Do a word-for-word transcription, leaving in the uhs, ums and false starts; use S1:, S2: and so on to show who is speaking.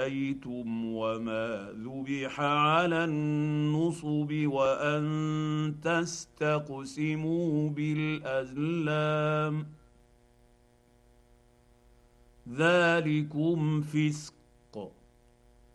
S1: أَيْتُمْ وَمَا ذُبِحَ عَلَى النُّصُبِ وَأَن تَسْتَقْسِمُوا بِالْأَزْلَامِ ۚ ذَٰلِكُمْ فِسْقٌ